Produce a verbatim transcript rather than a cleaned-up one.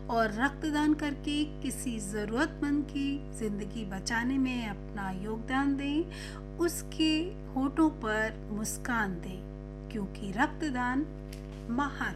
और रक्तदान करके किसी ज़रूरतमंद की ज़िंदगी बचाने में अपना योगदान दें, उसके होठों पर मुस्कान दें, क्योंकि रक्तदान महादान